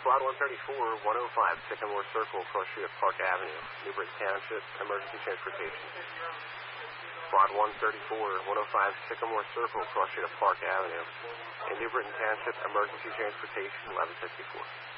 Squad 134, 105 Sycamore Circle, cross street of Park Avenue, New Britain Township, emergency transportation. Squad 134, 105 Sycamore Circle, cross street of Park Avenue, in New Britain Township, emergency transportation, 1154.